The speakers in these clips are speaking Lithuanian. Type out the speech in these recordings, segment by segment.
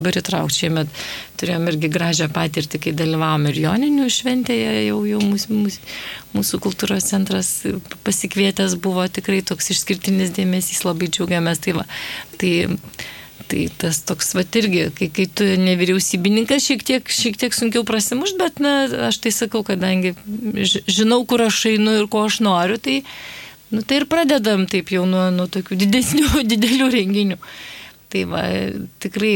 Dabar įtraukti šiemet turėjom irgi gražią patirtį, kai dalyvavom ir Joninių šventėje, jau mūsų kultūros centras pasikvietęs buvo, tikrai toks išskirtinis dėmesys, labai džiaugiamės. Tai tas toks irgi, kai tu nevyriausybininkas, šiek tiek sunkiau prasimušt, bet aš tai sakau, kadangi žinau, kur aš einu ir ko aš noriu, tai ir pradedam taip jau nuo tokių didelių renginių. Tai tikrai.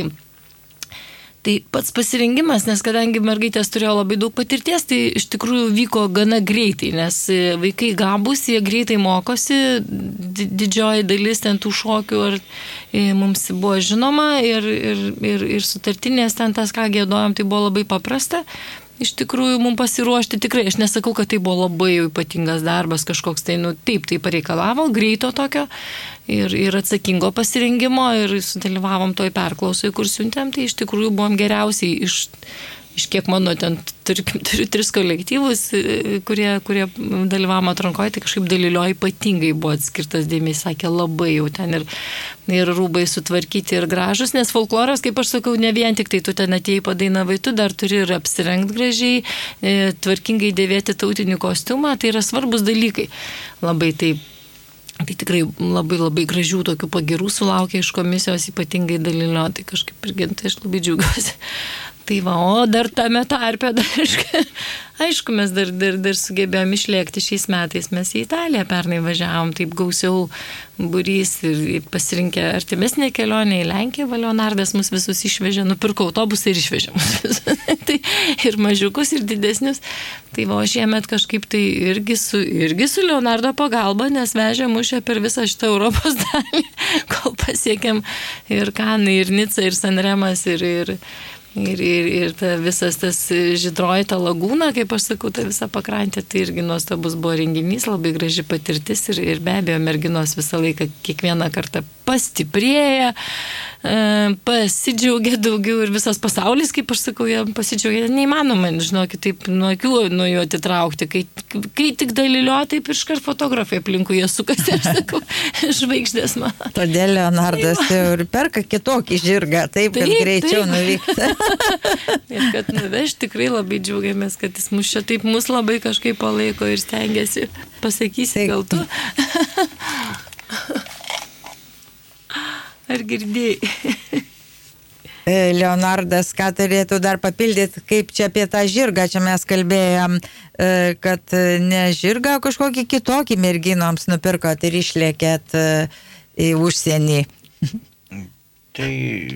Tai pats pasirengimas, nes kadangi mergaitės turėjo labai daug patirties, tai iš tikrųjų vyko gana greitai, nes vaikai gabūs, jie greitai mokosi, didžioji dalis ten tų šokių mums buvo žinoma ir sutartinės ten tas, ką giedojom, tai buvo labai paprasta. Iš tikrųjų, mums pasiruošti tikrai, aš nesakau, kad tai buvo labai ypatingas darbas, kažkoks tai, taip, tai pareikalavo, greito tokio ir atsakingo pasirengimo ir sudalyvavom toj perklausoj, kur siuntėm, tai iš tikrųjų buvom geriausiai iš kiek mano ten turiu 3 kolektyvus, kurie dalyvavom atrankoje, tai kažkaip Dalilio ypatingai buvo atskirtas dėmesys, sakė labai jau ten ir rūbai sutvarkyti ir gražus, nes folkloras, kaip aš sakau, ne vien tik tai tu ten atėjai padainavai, tu dar turi ir apsirengti gražiai, tvarkingai dėvėti tautinį kostiumą, tai yra svarbus dalykai. Labai taip. Tai tikrai labai labai gražių tokių pagirų sulaukė iš komisijos, ypatingai Dalilio, tai kažkaip irgi, tai aš labai džiaugiuosi. Tai o dar tame tarpe, aišku, mes dar sugebėjom išlėkti šiais metais, mes į Italiją pernai važiavom, taip gausiau būrys ir pasirinkę artimesnę kelionę į Lenkiją, Leonardas mus visus išvežė, nupirko autobusą ir išvežė mus visus. Tai ir mažiukus, ir didesnius. Tai o šiemet kažkaip tai irgi su Leonardo pagalba, nes vežė mus per visą šitą Europos dalį, kol pasiekėm ir Kanai, ir Nica, ir Sanremas, ir visas tas žydroji ta lagūna, kaip aš sakau, ta visa pakrantė, tai irgi nuostabus buvo renginys, labai graži patirtis ir be abejo merginos visą laiką kiekvieną kartą pastiprėja, pasidžiaugia daugiau ir visas pasaulis, kaip aš sakau, jie pasidžiaugia, neįmanoma, žinokit, taip nuo akių nuo jų atitraukti, kai tik Dalilio, taip iškart fotografai aplinkui jie sukasi, aš sakau, žvaigždės man. Todėl Leonardas ir perka kitokį žirgą, taip, kad greičiau nuvykti. Ir kad nuveš, tikrai labai džiaugiamės, kad jis mus labai kažkaip palaiko ir stengiasi, pasakysi gal tu. Ar girdėjai? Leonardas, ką turėtų dar papildyti, kaip čia apie tą žirgą, čia mes kalbėjom, kad ne žirgą, kažkokį kitokį merginoms nupirkot ir išlėkėt į užsienį. Tai,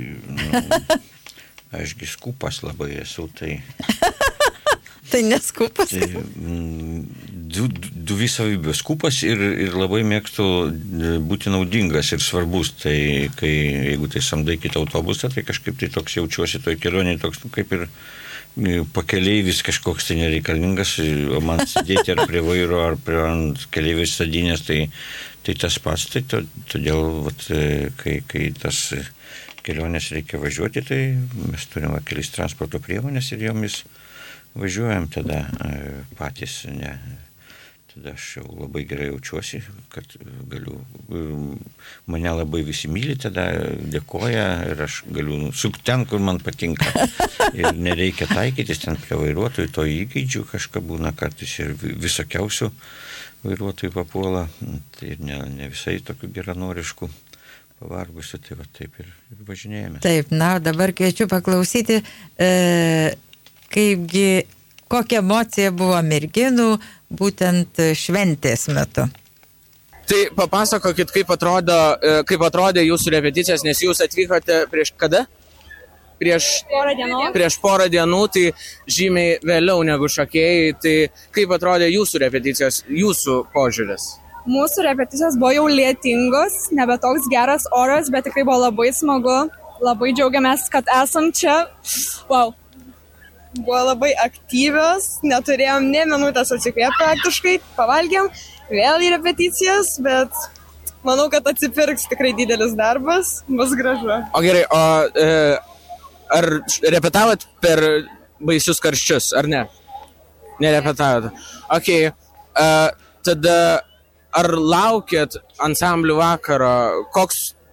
ašgi skupas labai esu, tai... Tai neskupas. Tai, du savybės skupas ir labai mėgstu būti naudingas ir svarbus. Tai jeigu tai samdai kitą autobusą, tai kažkaip tai toks jaučiuosi toj kelionėje, toks kaip ir pakeleivis kažkoks tai nereikalingas, o man sėdėti ar prie vairo, ar prie keleivės sėdynės, tai tas pats. Tai todėl, kai tas kelionės reikia važiuoti, tai mes turime kelis transporto priemonės ir jomis važiuojam tada patys, ne. Tada aš jau labai gerai jaučiuosi, kad galiu, mane labai visi myli, tada dėkoja ir aš galiu sukti ten, kur man patinka. Ir nereikia taikytis ten prie vairuotojų, to įgeidžių kažką būna kartais ir visokiausių vairuotojų papuola. Tai ne visai tokių geranoriškų pavargusių, tai va taip ir važinėjame. Taip, dabar kviečiu paklausyti, kaipgi, kokia emocija buvo merginų būtent šventės metu. Tai papasakokit, kaip atrodė jūsų repeticijos, nes jūs atvykote prieš kada? Prieš porą dienų, tai žymiai vėliau negu šokėjai. Tai kaip atrodė jūsų repeticijos, jūsų požiūris? Mūsų repeticijos buvo jau lietingos, nebe toks geras oras, bet tikrai buvo labai smagu. Labai džiaugiamės, kad esam čia. Wow. Buvo labai aktyvios, neturėjom nė minutės atsikvėpti praktiškai, pavalgėm vėl į repeticijas, bet manau, kad atsipirks tikrai didelis darbas, bus gražu. O gerai, ar repetavot per baisius karščius, ar ne? Nerepetavot. Ok, tada ar laukėt ansamblių vakaro, koks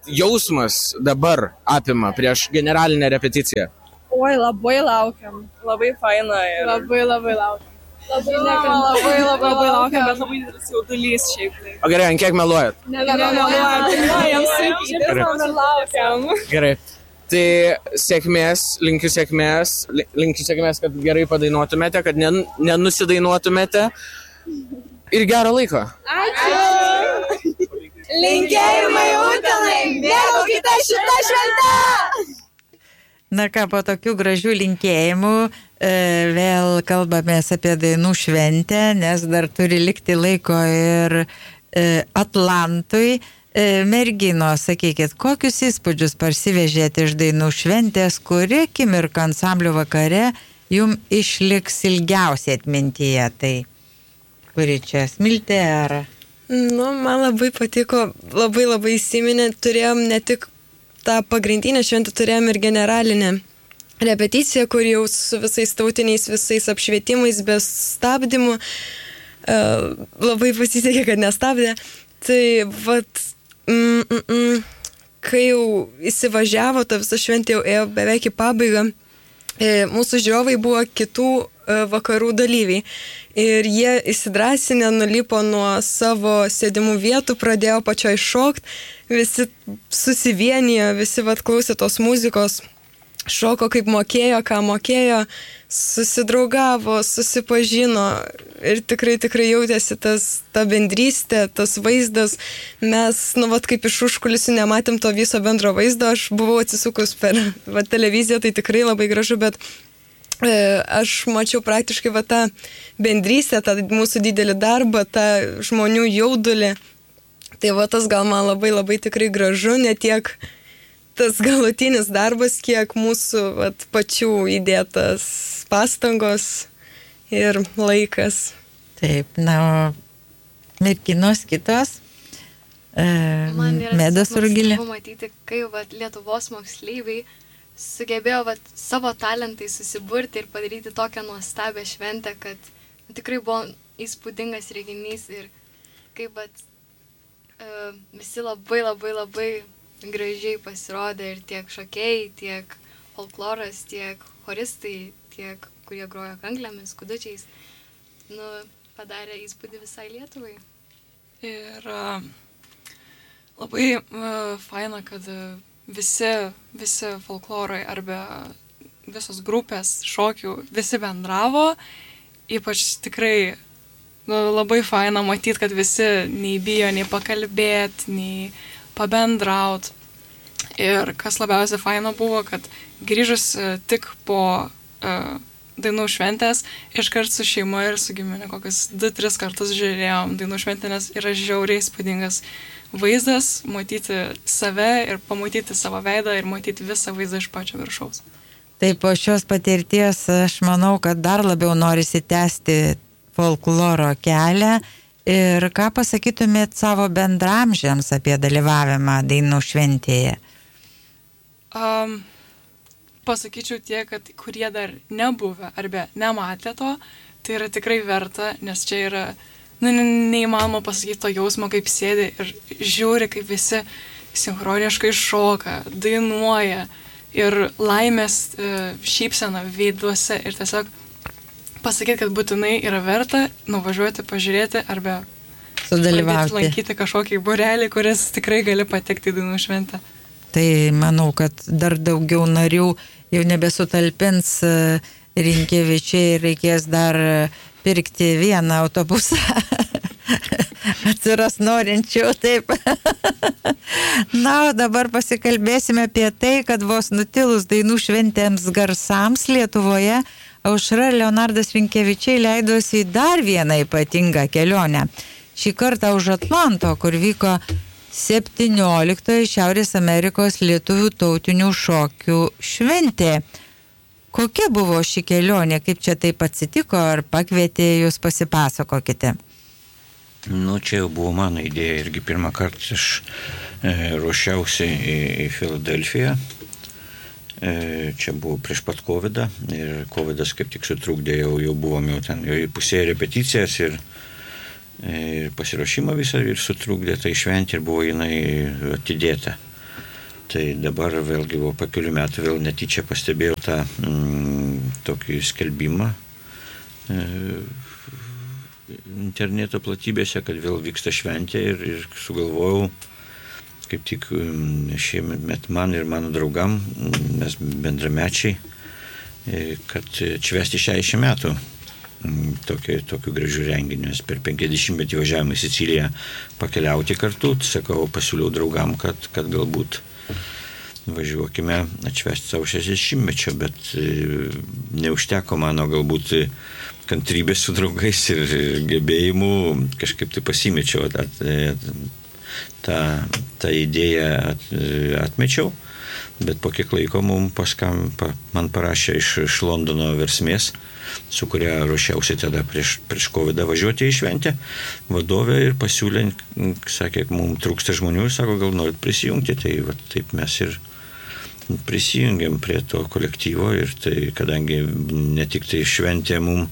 jausmas dabar apima prieš generalinę repeticiją? Oi, labai laukiam. Labai faina. Labai laukiam. Labai laukiam, bet labai didelis jaudulys šiaip. O gerai, ant kiek meluojat? Laukiam. Gerai. Tai linkiu sėkmės, kad gerai padainuotumėte, kad nenusidainuotumėte ir gero laiko. Ačiū. Linkėjimai Utenai, mėgaukite šitą šventę. Na ką, po tokių gražių linkėjimų vėl kalbamės apie dainų šventę, nes dar turi likti laiko ir Atlantui. Merginos, sakykit, kokius įspūdžius parsivežėte iš dainų šventės, kuri akimirka ansamblio vakare jums išliks ilgiausiai atmintyje? Tai kuri čia, Smiltė ar? Nu, man labai patiko, labai įsiminė, turėjom ne tik tą pagrindinę šventę, turėjom ir generalinę repeticiją, kur jau su visais tautiniais, visais apšvietimais, be stabdymų, labai pasisekė, kad nestabdė. Tai vat, kai jau įsivažiavo, ta visa šventė jau ėjo beveik į pabaigą, mūsų žiūrovai buvo kitų vakarų dalyviai. Ir jie įsidrasinę nulipo nuo savo sėdimų vietų, pradėjo pačioj šokt, visi susivienijo, visi vat klausė tos muzikos, šoko kaip mokėjo, ką mokėjo, susidraugavo, susipažino ir tikrai jautėsi ta bendrystė, tas vaizdas. Mes, vat kaip iš užkulisių nematėm to viso bendro vaizdo, aš buvau atsisukus per televiziją, tai tikrai labai gražu, bet aš mačiau praktiškai tą bendrystę, tą mūsų didelį darbą, tą žmonių jaudulį. Tai tas gal man labai tikrai gražu, ne tiek tas galutinis darbas, kiek mūsų pačių įdėtas pastangos ir laikas. Taip, na, merginos kitos. Man yra Medas Rugilė. Matyti, kai Lietuvos moksleiviai sugebėjo savo talentai susiburti ir padaryti tokią nuostabią šventę, kad tikrai buvo įspūdingas reginys ir kaip visi labai gražiai pasirodė ir tiek šokėjai, tiek folkloras, tiek choristai, tiek kurie grojo kanklėmis, kudučiais, padarė įspūdį visai Lietuvai. Ir labai faina, kad visi folklorai arba visos grupės šokių visi bendravo, ypač tikrai labai faina matyti, kad visi nei bijo, nei pakalbėti, nei pabendraut. Ir kas labiausiai faina buvo, kad grįžus tik po dainų šventės, iškart su šeima ir su giminė kokius 2-3 kartus žiūrėjom dainų šventę, nes yra žiauriai įspūdingas vaizdas, matyti save ir pamatyti savo veidą ir matyti visą vaizdą iš pačio viršaus. Taip, po šios patirties aš manau, kad dar labiau norisi tęsti folkloro kelią. Ir ką pasakytumėt savo bendramžiams apie dalyvavimą dainų šventėje? Pasakyčiau tie, kad kurie dar nebuvę arba nematė to, tai yra tikrai verta, nes čia yra neįmanoma pasakyti to jausmo, kaip sėdi ir žiūri, kaip visi sinchroniškai šoka, dainuoja ir laimės šypsena veiduose ir tiesiog pasakyti, kad būtinai yra verta nuvažiuoti, pažiūrėti arba lankyti kažkokį būrelį, kuris tikrai gali patekti į dainų šventę. Tai manau, kad dar daugiau narių jau nebesutalpins Rinkevičiai ir reikės dar pirkti vieną autobusą. Atsiras norinčių, taip. Na, o dabar pasikalbėsime apie tai, kad vos nutilus dainų šventėms garsams Lietuvoje Aušra ir Leonardas Rinkevičiai leidosi į dar vieną ypatingą kelionę. Šį kartą už Atlanto, kur vyko 17 Šiaurės Amerikos lietuvių tautinių šokių šventė. Kokia buvo ši kelionė, kaip čia taip atsitiko, ar pakvietė jūs, pasipasakokite? Čia jau buvo mano idėja irgi pirmą kartą aš ruošiausi į Filadelfiją. Čia buvo prieš pat COVID-ą ir COVID-as kaip tik sutrukdė, jau buvom jau ten, jau pusėje repeticijas ir pasiruošimą visą ir sutrukdė tai šventė ir buvo jinai atidėta. Tai dabar vėlgi po kelių metų vėl netyčia pastebėjau tą tokį skelbimą interneto platybėse, kad vėl vyksta šventė ir sugalvojau, kaip tik šiemet man ir mano draugam, mes bendramečiai, kad švęsti 60 metų tokiu gražiu renginiu. Per 50 važiavimą į Siciliją pakeliauti kartu, sakau, pasiūliau draugam, kad galbūt važiuokime atšvęsti savo 60-mečio, bet neužteko mano galbūt kantrybės su draugais ir gebėjimų, kažkaip tai pasimečiau, tą idėją atmečiau, bet po kiek laiko man parašė iš Londono versmės, su kuria ruošiausi tada prieš COVID važiuoti į šventę, vadovė ir pasiūlė, sakė, mums trūksta žmonių, sako, gal norit prisijungti, tai va, taip mes ir prisijungėm prie to kolektyvo ir tai, kadangi ne tik tai šventė mums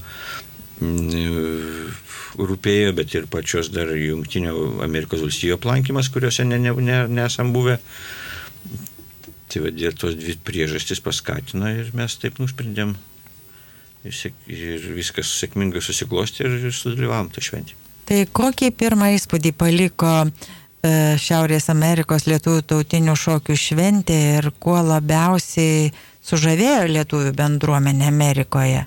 rūpėjo, bet ir pačios dar Jungtinių Amerikos valstijų aplankymas, kuriuose nesam buvę. Tai vadė, tos dvi priežastys paskatino ir mes taip nusprendėm ir viskas sėkmingai susiklosti ir sudalyvavom tą šventį. Tai kokį pirmą įspūdį paliko Šiaurės Amerikos lietuvių tautinių šokių šventė ir kuo labiausiai sužavėjo lietuvių bendruomenė Amerikoje?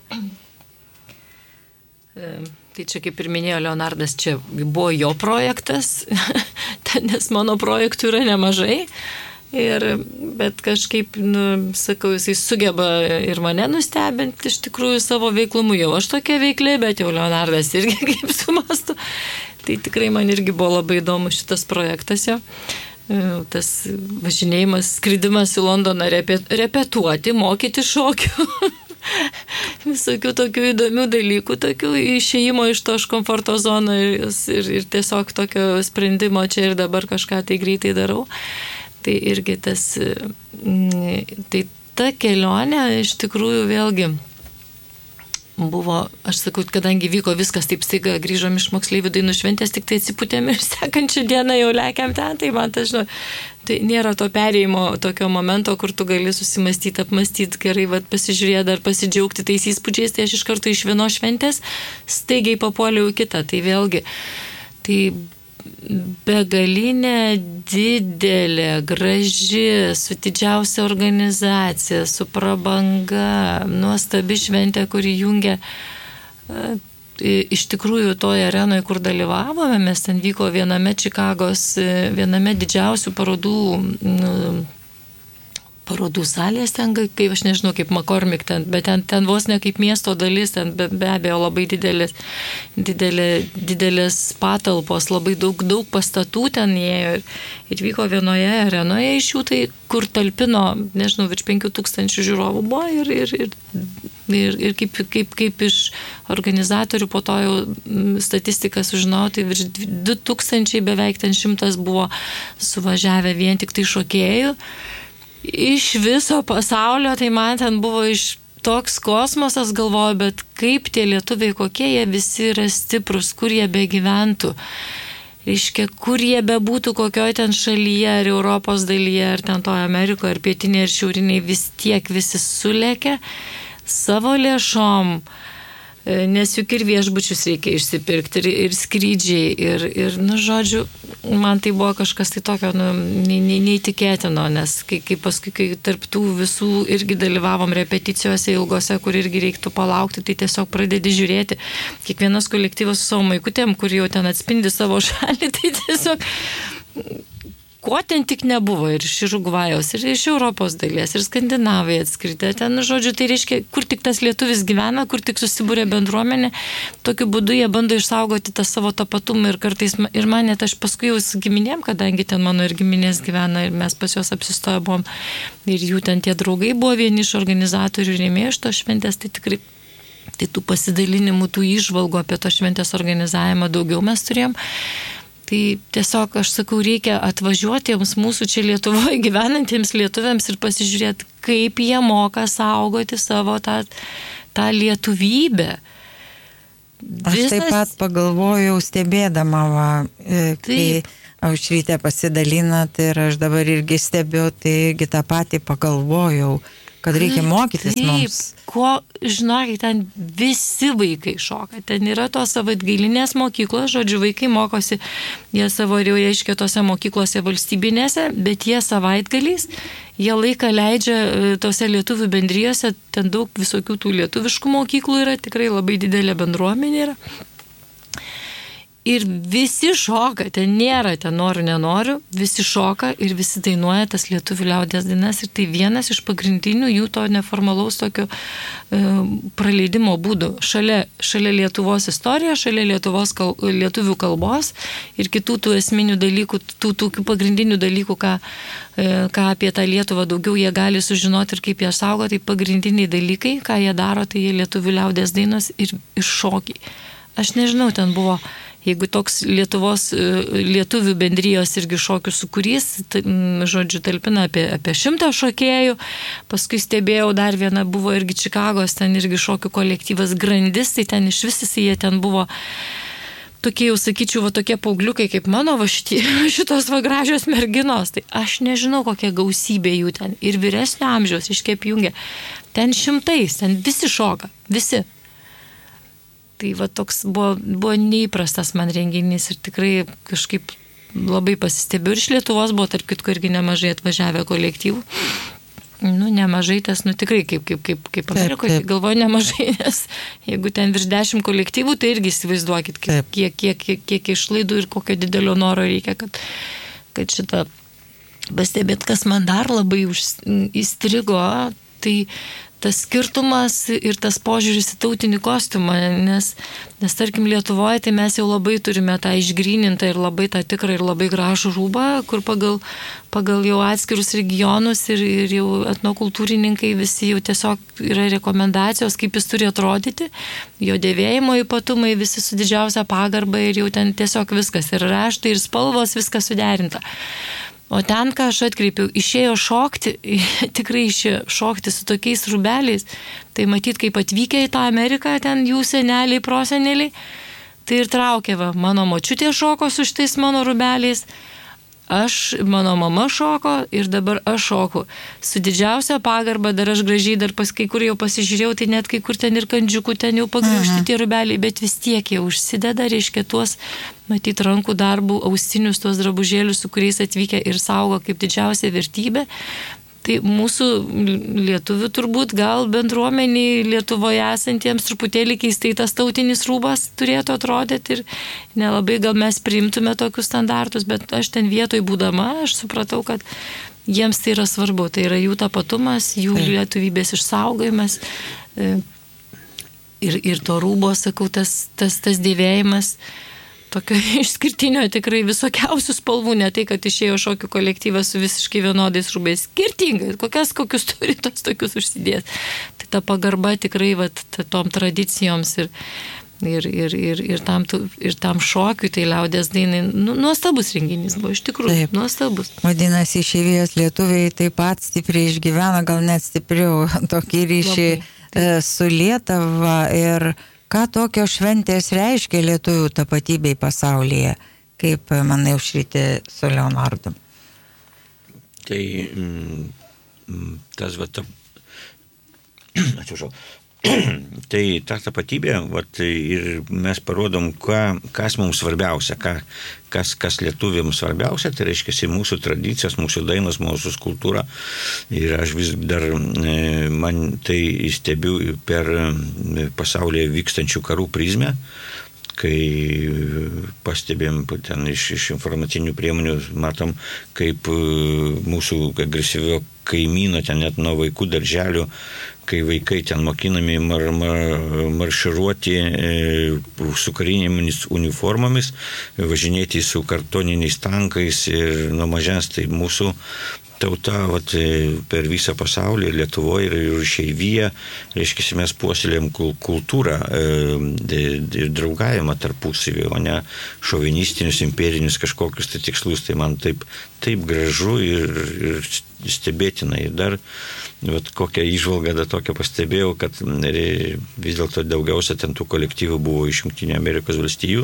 Tai čia, kaip ir minėjo Leonardas, čia buvo jo projektas, nes mano projektų yra nemažai. Bet kažkaip, sakau, jisai sugeba ir mane nustebinti iš tikrųjų savo veiklumu. Jau aš tokia veiklė, bet jau Leonardas irgi kaip sumastu. Tai tikrai man irgi buvo labai įdomu šitas projektas jo. Tas važinėjimas, skridimas į Londoną repetuoti, mokyti šokių. Visokių tokių įdomių dalykų, tokių išėjimo iš to komforto zono ir tiesiog tokio sprendimo čia ir dabar kažką tai greitai darau. Tai irgi tai ta kelionė iš tikrųjų vėlgi buvo, aš sakau, kadangi vyko viskas taip staiga, grįžom iš moksleivių dainų šventės, tik tai atsipūtėm ir sekančią dieną jau lekiam ten, tai man žinau, tai nėra to perėjimo tokio momento, kur tu gali susimastyti, apmastyti gerai, pasižiūrėti ar pasidžiaugti tais įspūdžiais, tai aš iš karto iš vienos šventės staigiai papuoliau į kitą, tai vėlgi, tai begalinė, didelė, graži, su didžiausia organizacija, su prabanga, nuostabi šventė, kuri jungia iš tikrųjų toje arenoje, kur dalyvavome, mes ten vyko viename Čikagos, viename didžiausių parodų salės, ten, kaip aš nežinau, kaip McCormick, bet ten vos ne kaip miesto dalis, ten be abejo labai didelės patalpos, labai daug pastatų ten ėjo ir vyko vienoje arenoje iš jų, tai kur talpino, nežinau, virš 5000 žiūrovų buvo ir kaip iš organizatorių po to jau statistiką sužinau, tai virš 2000 beveik ten 100 buvo suvažiavę vien tik tai šokėjų. Iš viso pasaulio, tai man ten buvo toks kosmosas, galvoju, bet kaip tie lietuviai, kokie jie visi yra stiprus, kur jie begyventų, reiškia, kur jie bebūtų, kokioj ten šalyje, ar Europos dalyje, ar ten toje Amerikoje, ar pietinėje, ar šiaurinėje, vis tiek visi sulėkia savo lėšom, nes juk ir viešbučius reikia išsipirkti, ir skrydžiai, ir žodžiu, man tai buvo kažkas tai tokio, neįtikėtino, nes kai paskui, kai tarptų visų irgi dalyvavom repeticijose ilgose, kur irgi reiktų palaukti, tai tiesiog pradedi žiūrėti, kiekvienas kolektyvas su savo maikutėm, kur jau ten atspindi savo šalį, tai tiesiog ko ten tik nebuvo, ir iš Urugvajaus, ir iš Europos dalies, ir Skandinavai atskridė. Ten, žodžiu, tai reiškia, kur tik tas lietuvis gyvena, kur tik susibūrė bendruomenė, tokiu būdu jie bando išsaugoti tą savo tapatumą ir kartais, ir man net aš paskui jau su giminėm, kadangi ten mano ir giminės gyvena ir mes pas juos apsistoję buvom, ir jų ten tie draugai buvo vieni iš organizatorių ir rėmėjų iš to šventės, tai tikrai tai tų pasidalinimų, tų įžvalgų apie to šventės organizavimą daugiau mes turėjom. Tai tiesiog, aš sakau, reikia atvažiuotiems mūsų čia Lietuvoje gyvenantiems lietuviams ir pasižiūrėti, kaip jie moka saugoti savo tą lietuvybę. Aš taip pat pagalvojau, stebėdama, kai Aušrytė pasidalina, tai ir aš dabar irgi stebiu, tai irgi tą patį pagalvojau, kad reikia mokytis mums. Ko, žinokit, ten visi vaikai šoka. Ten yra tos savaitgalinės mokyklos, žodžiu, vaikai mokosi, jie savo jau reiškia tose mokyklose valstybinėse, bet jie savaitgaliais, jie laiką leidžia tose lietuvių bendrijose, ten daug visokių tų lietuviškų mokyklų yra, tikrai labai didelė bendruomenė yra. Ir visi šoka, ten nėra, ten noriu, nenoriu, visi šoka ir visi dainuoja tas lietuvių liaudies dainas ir tai vienas iš pagrindinių jų to neformalaus tokio praleidimo būdų. Šalia Lietuvos istorijos, šalia lietuvių kalbos ir kitų tų esminių dalykų, tų tokių pagrindinių dalykų, ką apie tą Lietuvą daugiau jie gali sužinoti ir kaip ją saugo, tai pagrindiniai dalykai, ką jie daro, tai jie lietuvių liaudies dainos ir šokiai. Aš nežinau, ten buvo, jeigu toks lietuvių bendrijos irgi šokių sukūrys, žodžiu, talpina apie 100 šokėjų, paskui stebėjau dar vieną, buvo irgi Čikagos, ten irgi šokių kolektyvas Grandis, tai ten iš visis jie ten buvo tokie, jau sakyčiau, va tokie paaugliukai kaip mano šitos va gražios merginos, tai aš nežinau, kokia gausybė jų ten ir vyresnio amžiaus iškiep jungia, ten šimtais, ten visi šoka, visi. Tai va toks buvo neįprastas man renginys ir tikrai kažkaip labai pasistebiu. Ir iš Lietuvos buvo, tarp kitko, irgi nemažai atvažiavę kolektyvų. Nemažai tas, tikrai kaip Amerikoje, galvoju nemažai, nes jeigu ten virš 10 kolektyvų, tai irgi įsivaizduokit, kiek išlaidų ir kokio didelio noro reikia, kad šitą pastebėt, kas man dar labai įstrigo, tai tas skirtumas ir tas požiūris į tautinį kostiumą, nes tarkim Lietuvoje tai mes jau labai turime tą išgrynintą ir labai tą tikrą ir labai gražų rūbą, kur pagal jau atskirus regionus ir jau etnokultūrininkai visi jau tiesiog yra rekomendacijos, kaip jis turi atrodyti, jo dėvėjimo ypatumai visi su didžiausia pagarba ir jau ten tiesiog viskas, ir raštai, ir spalvos, viskas suderinta. O ten, ką aš atkreipiau, išėjo šokti, tikrai išėjo šokti su tokiais rūbeliais, tai matyt, kaip atvykę į tą Ameriką, ten jų seneliai, proseneliai, tai ir traukė, mano močiutė šoko su šitais mano rūbeliais, mano mama šoko ir dabar aš šoku. Su didžiausia pagarba, dar aš gražiai, dar kai kur jau pasižiūrėjau, tai net kai kur ten ir kandžiukų, ten jau pagriaužti tie rūbeliai, bet vis tiek jie užsideda, reiškia tuos, matyt, rankų darbų, austinius, tuos drabužėlius, su kuriais atvykę ir saugo kaip didžiausia vertybė. Tai mūsų lietuvių turbūt gal bendruomeniai Lietuvoje esantiems truputėlį keistai tas tautinis rūbas turėtų atrodyti ir nelabai gal mes priimtume tokius standartus, bet aš ten vietoj būdama, aš supratau, kad jiems tai yra svarbu, tai yra jų tapatumas, jų lietuvybės išsaugojimas ir to rūbo, sakau, tas dėvėjimas tokio išskirtinio tikrai visokiausių spalvų, ne tai, kad išėjo šokių kolektyvas su visiškai vienodais rūbais, skirtingai, kokius turi tos tokius užsidėti. Tai ta pagarba tikrai tom tradicijoms ir tam šokiui, tai liaudies dainai, nuostabus renginys buvo, iš tikrųjų, nuostabus. Vadinasi, išeivijos lietuviai taip pat stipriai išgyvena, gal net stipriau tokį ryšį su Lietuva ir ką tokios šventės reiškia lietuvių tapatybei pasaulyje, kaip manai Aušrytė su Leonardu? Tai tas atsiprašau. Tai ta tapatybė, ir mes parodom, kas mums svarbiausia, kas lietuviams svarbiausia, tai reiškia mūsų tradicijas, mūsų dainos, mūsų kultūra. Ir aš vis dar, man tai stebiu per pasaulyje vykstančių karų prizmę, kai pastebėm ten iš informacinių priemonių, matom, kaip mūsų agresyvio kaimyno, ten net nuo vaikų darželių, kai vaikai ten mokinami marširuoti su karinėmis uniformomis, važinėti su kartoniniais tankais ir nuo mažens, tai mūsų tauta per visą pasaulį, Lietuvoje ir išeivyje, reiškia, mes puoselėjom kultūrą ir draugavimą tarpusavį, o ne šovinistinius, imperinius kažkokius tai tikslus. Tai man taip gražu ir stebėtina. Ir dar kokią įžvalgą dar tokią pastebėjau, kad vis dėlto daugiausia ten tų kolektyvų buvo iš Jungtinių Amerikos valstijų.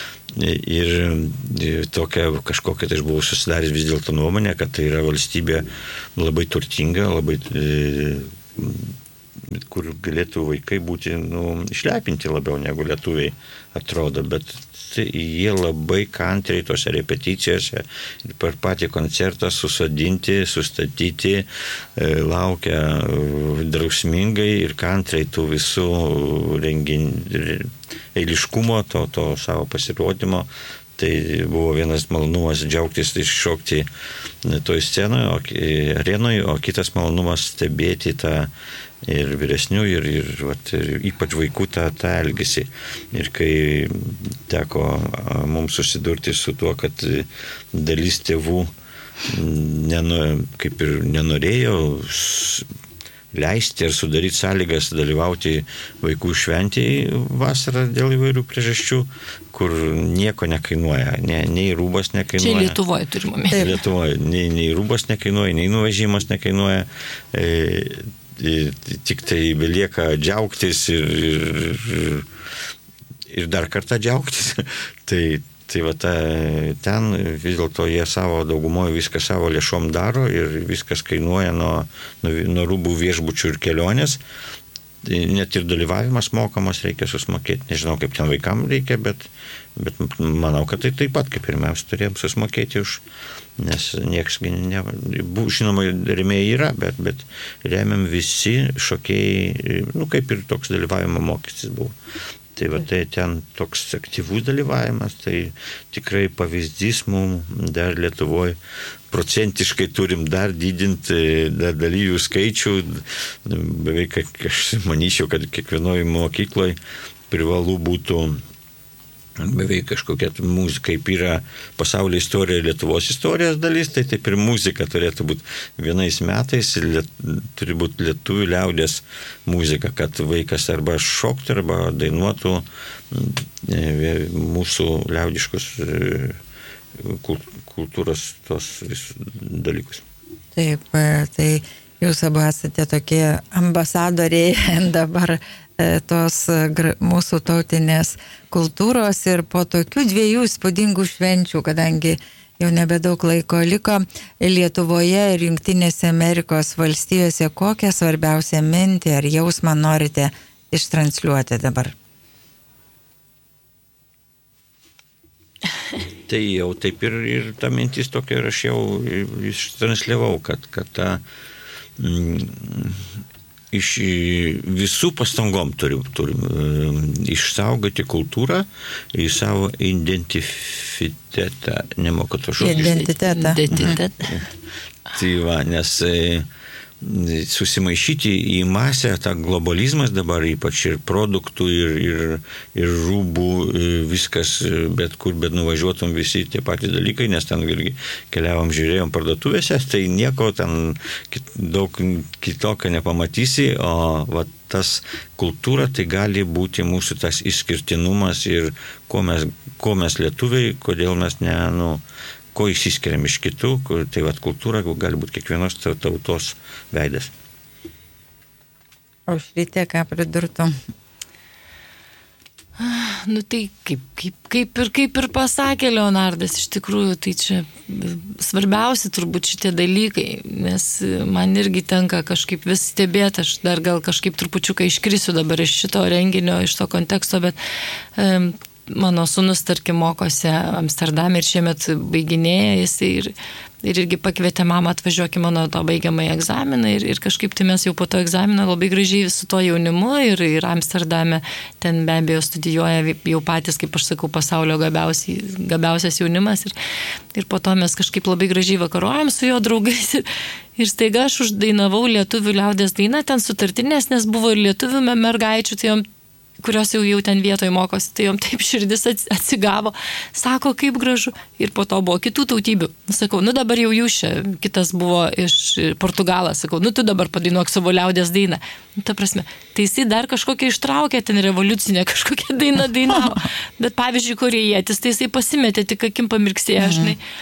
Ir tokia kažkokia tai aš buvau susidaręs vis dėlto nuomonę, kad tai yra valstybė labai turtinga, labai kur galėtų vaikai būti išlepinti labiau negu lietuviai atrodo, bet jie labai kantriai tose repeticijose per patį koncertą sustatyti, laukia drausmingai ir kantriai tų visų eiliškumo, to savo pasirodymo. Tai buvo vienas malonumas džiaugtis ir šokti toj scenoje, arenoje, o kitas malonumas stebėti tą ir vyresnių, ir ypač vaikų tą elgesį. Ir kai teko mums susidurti su tuo, kad dalis tėvų kaip ir nenorėjo leisti ar sudaryti sąlygas dalyvauti vaikų šventėje vasarą dėl įvairių priežasčių, kur nieko nekainuoja, nei rūbas nekainuoja. Čia Lietuvoje turime omeny. Lietuvoje, nei rūbas nekainuoja, nei nuvažimas nekainuoja. Tik tai belieka džiaugtis ir dar kartą džiaugtis. Tai va ten vis dėlto jie savo daugumoje viską savo lėšom daro ir viskas kainuoja nuo rūbų, viešbučių ir kelionės. Net ir dalyvavimas mokamas reikia susimokėti. Nežinau, kaip ten vaikam reikia, bet manau, kad tai taip pat, kaip ir mes turėjom susimokėti už, nes nieks, žinoma, rėmėjai yra, bet remiam visi šokėjai, kaip ir toks dalyvavimo mokestis buvo. Tai va tai ten toks aktyvus dalyvavimas, tai tikrai pavyzdys mums dar Lietuvoje procentiškai turim dar didinti dalyvių skaičių. Beveik aš manyčiau, kad kiekvienoje mokykloje privalu būtų beveik kažkokia muzika, kaip yra pasaulio istorija ir Lietuvos istorijos dalis, tai taip ir muzika turėtų būti vienais metais, turi būti lietuvių liaudės muzika, kad vaikas arba šoktų, arba dainuotų mūsų liaudiškus kultūros tos dalykus. Taip, tai jūs abu esate tokie ambasadoriai dabar tos mūsų tautinės kultūros ir po tokių dviejų įspūdingų švenčių, kadangi jau nebedaug laiko liko Lietuvoje ir Jungtinėse Amerikos valstijose, kokią svarbiausią mintį ar jausmą norite ištransliuoti dabar? Tai jau taip ir ta mintis tokia ir aš jau ištransliavau, kad ta iš visų pastangom turim išsaugoti kultūrą į savo identitetą. Nemoku to žodžio. Identitetą. Tai va, nes susimaišyti į masę, tą globalizmas dabar ypač ir produktų, ir rūbų, viskas, bet kur, bet nuvažiuotum visi tie patys dalykai, nes ten irgi keliavom, žiūrėjom parduotuvėse, tai nieko ten daug kitokio nepamatysi, o va, tas kultūra tai gali būti mūsų tas išskirtinumas ir ko mes lietuviai, kodėl mes ko išsiskiriam iš kitų, tai vat kultūra gali būti kiekvienos tautos veidas. Aušrytė, ką pridurtum? Tai kaip ir pasakė Leonardas, iš tikrųjų, tai čia svarbiausi turbūt šitie dalykai, nes man irgi tenka kažkaip vis stebėti, aš dar gal kažkaip trupučiuką iškrisiu dabar iš šito renginio, iš to konteksto, bet mano sūnus, tarkim, mokosi Amsterdame ir šiemet baiginėja jisai ir irgi pakvietė mamą atvažiuoti mano to baigiamąjį egzaminą ir kažkaip tai mes jau po to egzamino labai gražiai su to jaunimu ir Amsterdame ten be abejo studijuoja jau patys, kaip aš sakau, pasaulio gabiausias jaunimas ir po to mes kažkaip labai gražiai vakaruojam su jo draugais ir staiga aš uždainavau lietuvių liaudies dainą, ten sutartinės, nes buvo ir lietuvių mergaičių, tai jom kurios jau ten vietoje mokosi, tai jom taip širdis atsigavo, sako, kaip gražu. Ir po to buvo kitų tautybių. Sakau, dabar jau jūs čia, kitas buvo iš Portugalas, sakau, tu dabar padainuok savo liaudės dainą. Ta prasme, tai jisai dar kažkokią ištraukė, ten revoliucinę kažkokią dainą dainavo. Bet pavyzdžiui, korėjietis, tai jisai pasimetė, tik akim pamirksėjo, žinai.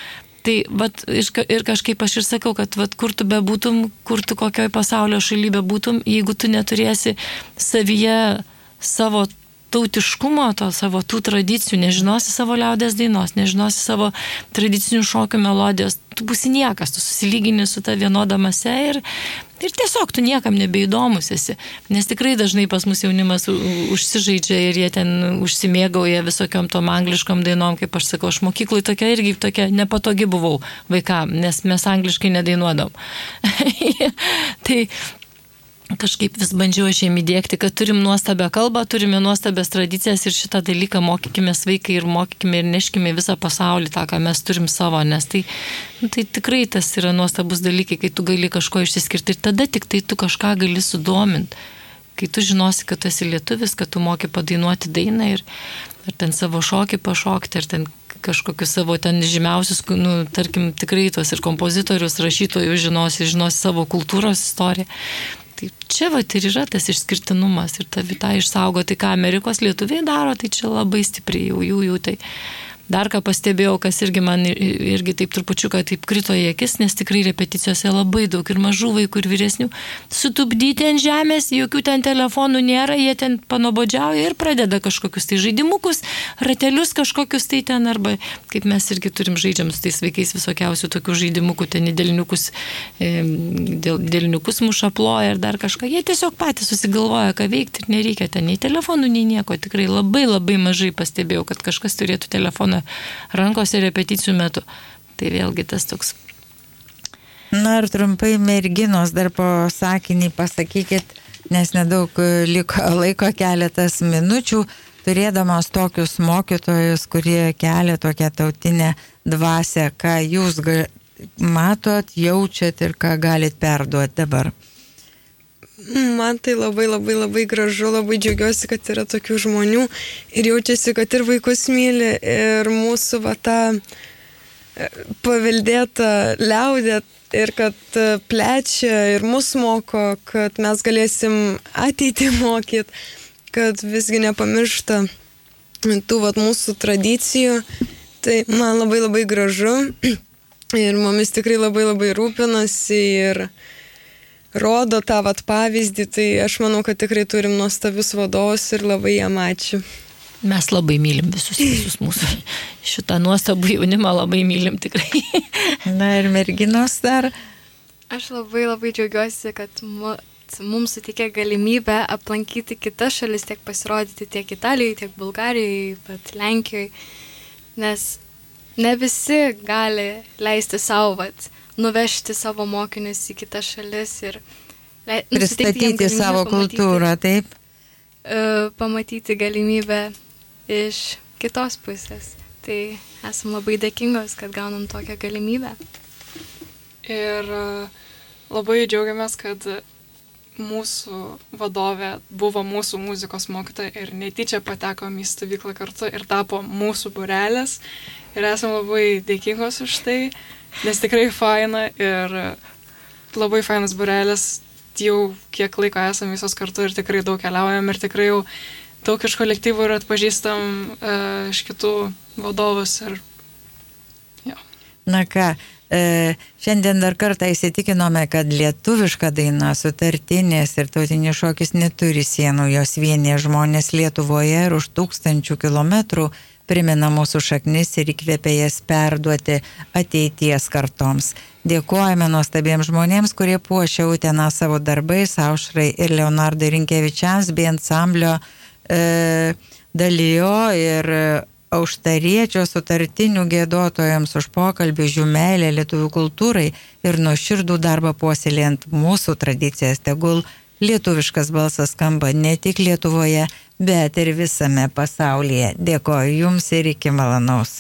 Tai vat, ir kažkaip aš ir sakau, kad vat, kur tu bebūtum, kur tu kokioj pasaulio šaly bebūtum, jeigu tu neturėsi savyje savo tautiškumo, to savo tų tradicijų, nežinosi savo liaudės dainos, nežinosi savo tradicinių šokių melodijos, tu būsi niekas, tu susilygini su ta vienoda mase ir tiesiog tu niekam nebeįdomus esi. Nes tikrai dažnai pas mus jaunimas užsižaidžia ir jie ten užsimėgauja visokiom tom angliškom dainom, kaip aš sakau, aš mokyklai tokia nepatogi buvau vaikam, nes mes angliškai nedainuodom. Tai kažkaip vis bandžiau aš jiem įdėkti, kad turim nuostabią kalbą, turime nuostabias tradicijas ir šitą dalyką mokykime vaikai ir mokykime ir neškime visą pasaulį tą, ką mes turim savo, nes tai tikrai tas yra nuostabus dalykai, kai tu gali kažko išsiskirti ir tada tik tai tu kažką gali sudominti. Kai tu žinosi, kad tu esi lietuvis, kad tu moki padainuoti dainą ir ten savo šokį pašokti, ir ten kažkokius savo ten žymiausius, tarkim, tikrai tuos ir kompozitorius, rašytojus žinosi savo kultūros istoriją. Tai čia ir yra tas išskirtinumas ir tą išsaugoti, ką Amerikos lietuviai daro, tai čia labai stipriai jų tai. Dar ką pastebėjau, kas irgi man irgi taip trupučiuką taip krito į akis, nes tikrai repeticijose labai daug ir mažų vaikų ir vyresnių sutupdyti ant žemės, jokių ten telefonų nėra, jie ten panobodžiauja ir pradeda kažkokius tai žaidimukus, ratelius kažkokius tai ten, arba kaip mes irgi turim žaidžiam su tais vaikais visokiausių tokių žaidimukų, ten dėlniukus muša ploja ir dar kažką, jie tiesiog patys susigalvoja, ką veikti ir nereikia ten nei telefonų, nei nieko, tikrai labai labai mažai pastebėjau, kad kažkas turėtų telefoną rankose repeticijų metu. Tai vėlgi tas toks. Na ir trumpai merginos dar po sakinį pasakykit, nes nedaug liko laiko, keletas minučių, turėdamos tokius mokytojus, kurie kelia tokią tautinę dvasią, ką jūs matot, jaučiat ir ką galit perduoti dabar. Man tai labai labai labai gražu, labai džiaugiuosi, kad yra tokių žmonių ir jaučiasi, kad ir vaikus myli ir mūsų tą paveldėtą liaudę ir kad plečia ir mus moko, kad mes galėsim ateitį mokyti, kad visgi nepamiršta tų mūsų tradicijų. Tai man labai labai gražu ir mumis tikrai labai labai rūpinasi ir rodo tą pavyzdį, tai aš manau, kad tikrai turim nuostabius vadovus ir labai jam ačiū. Mes labai mylim visus mūsų šitą nuostabų jaunimą, labai mylim tikrai. Na ir merginos dar. Aš labai labai džiaugiuosi, kad mums suteikė galimybę aplankyti kitas šalis, tiek pasirodyti tiek Italijoje, tiek Bulgarijoje, bet Lenkijoje, nes ne visi gali leisti savo nuvežti savo mokinius į kitas šalis ir pristatyti savo kultūrą, taip? Pamatyti galimybę iš kitos pusės. Tai esam labai dėkingos, kad gaunam tokią galimybę. Ir labai džiaugiamės, kad mūsų vadovė buvo mūsų muzikos mokytoja ir netyčia patekom į stovyklą kartu ir tapo mūsų būrelis. Ir esam labai dėkingos už tai. Nes tikrai faina ir labai fainas būrelis, jau kiek laiko esame visos kartu ir tikrai daug keliaujam ir tikrai jau daug iš kolektyvų ir atpažįstam iš kitų vadovus. Ir, ja. Na ką, šiandien dar kartą įsitikinome, kad lietuviška daina, sutartinės ir tautinis šokis neturi sienų, jos vienyje žmonės Lietuvoje ir už 1000 kilometrų primena mūsų šaknis ir įkvėpia jas perduoti ateities kartoms. Dėkojame nuostabiems žmonėms, kurie puošia Uteną savo darbais, Aušrai ir Leonardai Rinkevičiams bei ansamblio Dalijo ir Auštariečio sutartinių giedotojams už pokalbį, jų meilę lietuvių kultūrai ir nuoširdų darbą puoselėjant mūsų tradicijas. Tegul lietuviškas balsas skamba ne tik Lietuvoje, bet ir visame pasaulyje. Dėkoju Jums ir iki malonaus.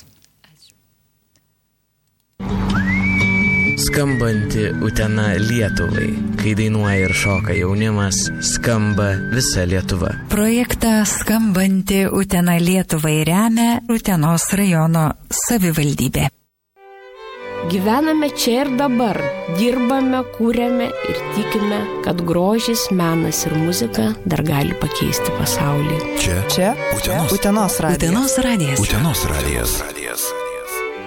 Skambanti Utena Lietuvai. Kai dainuoja ir šoka jaunimas, skamba visa Lietuva. Projektą Skambanti Utena Lietuvai remia Utenos rajono savivaldybė. Gyvename čia ir dabar, dirbame, kūrėme ir tikime, kad grožis, menas ir muzika dar gali pakeisti pasaulį. Čia Utenos radijas. Utenos radijas. Utenos radijas.